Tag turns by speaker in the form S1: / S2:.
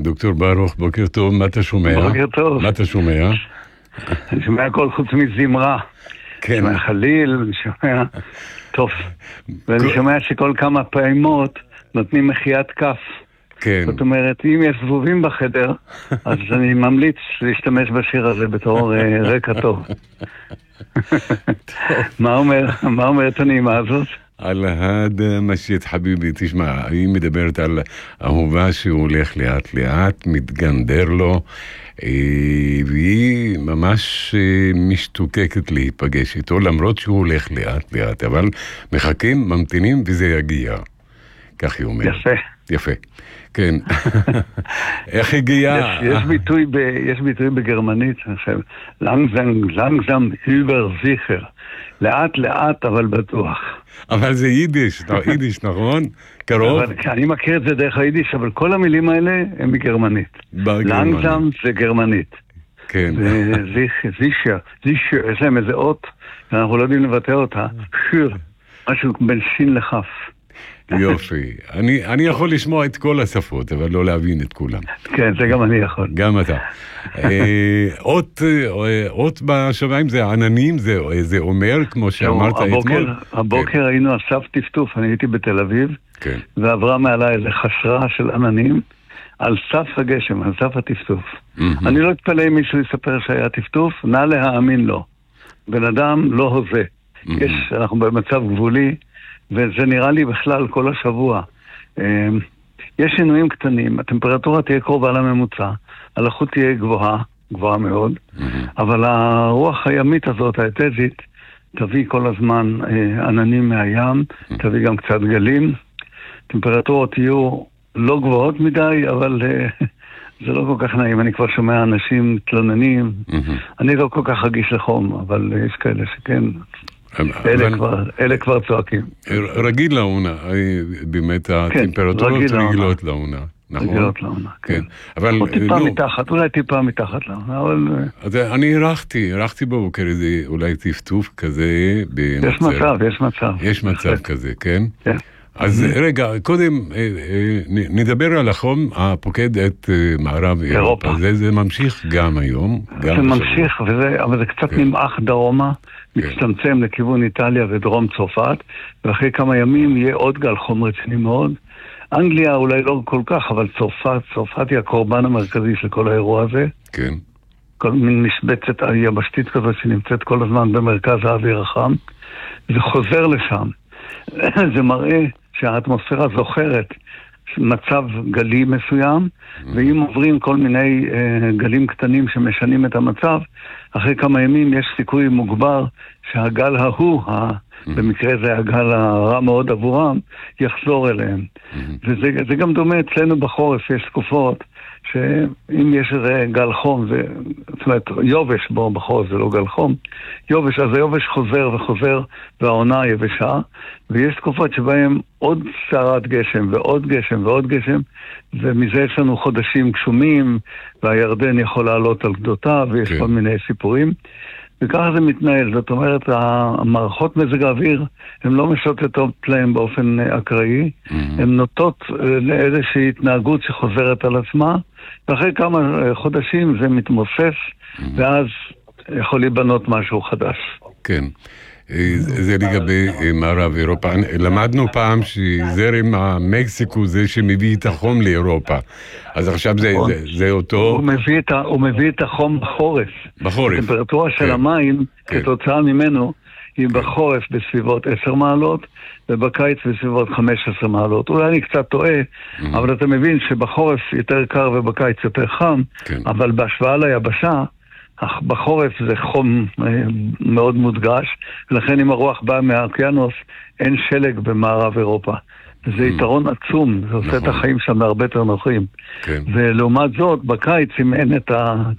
S1: דוקטור ברוך, בוקר טוב, מה אתה שומע?
S2: בוקר טוב.
S1: מה אתה שומע?
S2: אני שומע הכל חוץ מזמרה.
S1: כן.
S2: שומע חליל, אני שומע... טוב. ואני שומע שכל כמה פעימות נותנים מחיית כף.
S1: כן.
S2: זאת אומרת, אם יש זבובים בחדר, אז אני ממליץ להשתמש בשיר הזה בתור רקע טוב. מה אומרת הנעימה הזאת?
S1: על הד משיט חביבי, תשמע, היא מדברת על אהובה שהוא הולך לאט לאט, מתגנדר לו, והיא ממש משתוקקת להיפגש איתו, למרות שהוא הולך לאט לאט, אבל מחכים, ממתינים וזה יגיע. כך היא אומרת.
S2: יפה.
S1: יפה, כן. איך הגיע?
S2: יש ביטוי בגרמנית, אני חושב, langsam über sicher. לאט לאט אבל בטוח.
S1: אבל זה יידיש, נכון? קרוב?
S2: אני מכיר את זה דרך היידיש, אבל כל המילים האלה הם בגרמנית. langsam זה גרמנית.
S1: כן.
S2: זישר, יש להם איזה אות, ואנחנו לא יודעים לבטא אותה. שיר, משהו בין שין לחף.
S1: יופי. אני יכול לשמוע את כל השפות, אבל לא להבין את כולם.
S2: כן, זה גם אני יכול.
S1: גם אתה. אות בשמיים זה עננים, זה אומר, כמו שאמרת אתמול.
S2: הבוקר היינו על סף טפטוף, אני הייתי בתל אביב, ועברה מעלה איזה חשרה של עננים, על סף הגשם, על סף הטפטוף. אני לא אתפלא אם מישהו יספר שהיה טפטוף, נא להאמין לו. בן אדם לא הוזה. אנחנו במצב גבולי, וזה נראה לי בכלל כל השבוע. יש שינויים קטנים, הטמפרטורה תהיה קרובה לממוצע, הלחות תהיה גבוהה מאוד, אבל הרוח הימית הזאת, האתזית, תביא כל הזמן עננים מהים, תביא גם קצת גלים. טמפרטורות יהיו לא גבוהות מדי, אבל זה לא כל כך נעים. אני כבר שומע אנשים מתלוננים, אני לא כל כך רגיש לחום, אבל יש כאלה שכן... אלה כבר צועקים.
S1: רגיל לעונה, באמת הטמפרטורות רגילות לעונה.
S2: רגילות לעונה, כן.
S1: או
S2: טיפה מתחת, אולי טיפה מתחת לעונה, אבל...
S1: אני הרחתי בבוקר איזה אולי טפטוף כזה. יש מצב כזה, כן?
S2: כן.
S1: אז רגע, קודם נדבר על החום הפוקד את מערב אירופה. זה ממשיך גם היום.
S2: זה ממשיך, אבל זה קצת נמעך דרומה, מצטמצם לכיוון איטליה ודרום צרפת, ואחרי כמה ימים יהיה עוד גל חום רציני מאוד. אנגליה אולי לא כל כך, אבל צרפת היא הקורבן המרכזי של כל האירוע הזה.
S1: כן.
S2: כל מין משבצת יבשתית כזאת שנמצאת כל הזמן במרכז האוויר החם. זה חוזר לשם. זה מראה שהאטמוספירה זוכרת מצב גלי מסוים, ואם עוברים כל מיני גלים קטנים שמשנים את המצב, אחרי כמה ימים יש סיכוי מוגבר שהגל ההוא, במקרה זה הגל הרע מאוד עבורם, יחזור אליהם. וזה גם דומה אצלנו בחורף, יש תקופות שאם יש איזה גל חום, זאת אומרת, יובש בו בחורף זה לא גל חום, יובש, אז היובש חוזר וחוזר, והעונה יבשה, ויש תקופות שבהם עוד סערת גשם ועוד גשם ועוד גשם, ומזה יש לנו חודשים גשומים, והירדן יכול לעלות על גדותיו, ויש כל מיני סיפורים. וככה זה מתנהל, זאת אומרת, המערכות מזג האוויר, הן לא משוטטות להם באופן אקראי, הן נוטות לאיזושהי התנהגות שחוזרת על עצמה, ואחרי כמה חודשים זה מתמוסס, ואז יכול להיבנות משהו חדש.
S1: כן. זה לגבי מערב אירופה. למדנו פעם שזרם המקסיקו זה שמביא את החום לאירופה. אז עכשיו זה אותו...
S2: הוא מביא את החום בחורף.
S1: בחורף.
S2: הטמפרטורה של המים, כתוצאה ממנו, היא בחורף בסביבות 10 מעלות, ובקיץ בסביבות 15 מעלות. אולי אני קצת טועה, אבל אתה מבין שבחורף יותר קר ובקיץ יותר חם, אבל בהשוואה ליבשה, בחורף זה חום מאוד מודגש, ולכן אם הרוח באה מהאוקיינוס, אין שלג במערב אירופה. זה יתרון עצום, זה עושה את החיים שם הרבה יותר נוחים. ולעומת זאת, בקיץ אם אין את